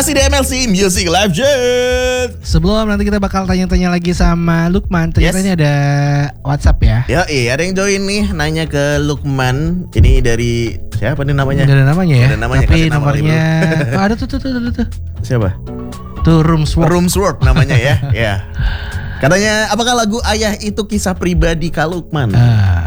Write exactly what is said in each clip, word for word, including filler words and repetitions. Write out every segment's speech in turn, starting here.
Masih di M L C Music Live Jet. Sebelum nanti kita bakal tanya-tanya lagi sama Lukman. Ternyata Yes. ini ada WhatsApp ya. Ya, iya, ada yang join nih nanya ke Lukman. Ini dari siapa nih namanya? Gak ada namanya ya. Ada namanya, Tapi kasih nama nomornya oh, ada tuh tuh tuh tuh tuh. Siapa? Tuh Room Swap. Room Sword namanya ya. Ya. Katanya, apakah lagu Ayah itu kisah pribadi Kak Lukman? Ah.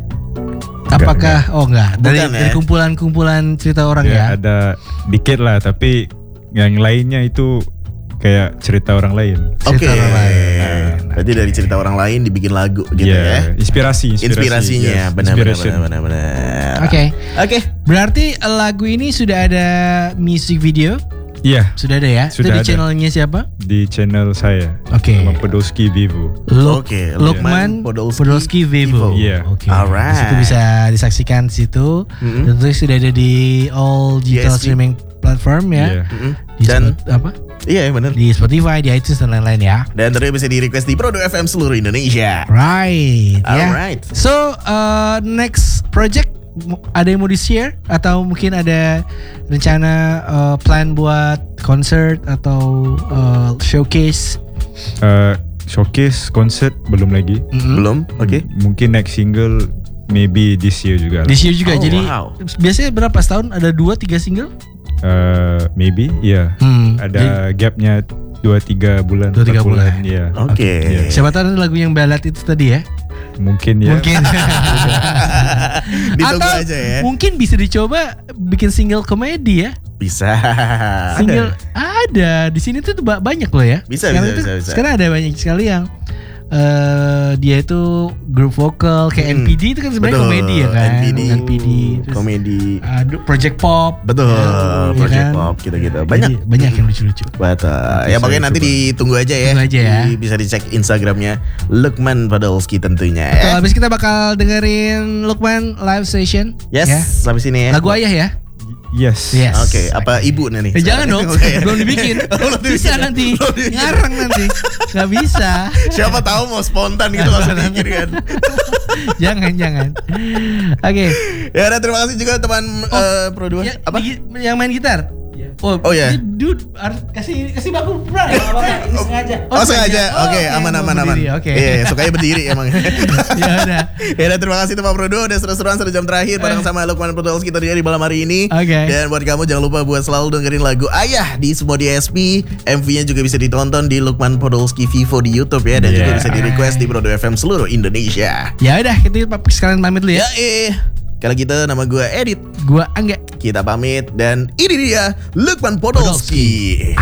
Apakah oh enggak dari, Bukan, dari ya? kumpulan-kumpulan cerita orang Ya, ya. ada dikit lah, tapi yang lainnya itu kayak cerita orang lain. Oke. Cerita orang lain. Berarti dari cerita orang lain dibikin lagu gitu Ya, ya. inspirasi, inspirasi Inspirasinya yes, benar-benar inspiration. benar-benar. Oke. Oke. Berarti lagu ini sudah ada music video? Iya, Sudah ada ya? Sudah Itu di ada. channelnya siapa? di channel saya. Oke. Nama Podolski Vivo. Luk, Oke, Lukman Lukman Podolski, Podolski Vivo. Vivo. Iya. Oke. Alright. Di situ bisa disaksikan di situ. Mm-mm. Dan tentu sudah ada di all digital D S P. streaming platform ya. Iya. Mm-mm. Di Dan Spot- apa? iya benar. Di Spotify, di iTunes dan lain-lain ya. Dan terus bisa di request di Prodo F M seluruh Indonesia. Right. Ya. Alright. So uh, next project mu- ada yang mau di share atau mungkin ada rencana uh, plan buat concert atau uh, showcase? Uh, showcase, concert belum lagi. Mm-mm. Belum? Oke. M- Mungkin next single maybe this year juga. lah. This year juga. Oh, Jadi wow. biasanya berapa setahun ada dua tiga single? Uh, maybe, ya. Hmm. Ada gapnya dua tiga bulan. Dua, tiga empat bulan. Ya. Oke. Iya. Siapa tahu nanti lagu yang ballad itu tadi ya? Mungkin ya. Mungkin. Ditunggu Atau aja ya. mungkin bisa dicoba bikin single komedi ya. Bisa. Single ada, di sini tuh ba- banyak loh ya. Bisa, sekarang bisa, itu, bisa, bisa. Sekarang ada banyak sekali yang eh dia itu grup vokal kayak Hmm. N P D itu kan sebenarnya Betul, komedi ya kan. N P D. N P D terus Komedi. ada Project Pop. Betul. ya Project kan? Pop gitu-gitu. Jadi Banyak. banyak yang lucu-lucu. Betul. Ya Nanti pokoknya saya nanti coba. ditunggu aja ya. Tunggu aja ya. Di- bisa dicek Instagramnya Lukman Podolski tentunya Betul, ya. habis kita bakal dengerin Lukman live session. Yes, Ya. sampai sini ya. Lagu Ayah ya. Yes. Yes. Oke, apa ibu nih? Eh, jangan dong, Oke. belum dibikin. Belum Bisa dibikin. nanti Belum dibikin. ngarang nanti, nggak bisa. Siapa tahu mau spontan gitu langsung bikin kan. Jangan jangan. Oke. Ya udah, terima kasih juga teman eh, Pro dua. Ya, Apa? di- yang main gitar. Oh, Oh, ya. ini dude harus kasih kasih baku pernah ya? Apa enggak? Ini sengaja. Oh, sengaja. Oh, Oke, oke, aman mau aman aman. berdiri, Oke. Iya, sukanya berdiri emang. Ya udah. Ya udah, terima kasih teman Pro dua udah seru-seruan satu jam terakhir bareng sama Lukman Podolski tadi di malam hari ini. Oke. Dan buat kamu jangan lupa buat selalu dengerin lagu Ayah di semua D S P. M V-nya juga bisa ditonton di Lukman Podolski Vivo di YouTube ya, dan Yeah. juga bisa di request di Pro dua F M seluruh Indonesia. Ya udah, kita sekalian pamit dulu ya. Ya eh. Kalau gitu nama gue Edit. Gua Angga. Kita pamit dan ini dia Lukman Podolski.